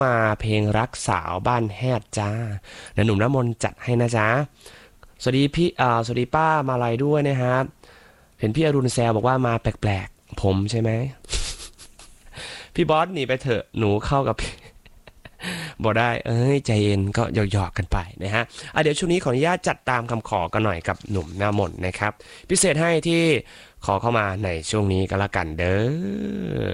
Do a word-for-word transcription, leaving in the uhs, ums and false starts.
มาเพลงรักสาวบ้านแฮดจ้าเดี๋ยวหนุ่มน้ำมนต์จัดให้นะจ๊ะสวัสดีพี่อ่าสวัสดีป้ามาลัยด้วยนะครับเห็นพี่อรุณแซวบอกว่ามาแปลกๆผมใช่ไหม พี่บอสหนีไปเถอะหนูเข้ากับ บอกได้เอ้ยใจเย็นก็หยอกๆกันไปนะฮะอ่ะเดี๋ยวช่วงนี้ขออนุญาตจัดตามคำขอกันหน่อยกับหนุ่มหน้ามนต์นะครับพิเศษให้ที่ขอเข้ามาในช่วงนี้ก็แล้วกันเด้อ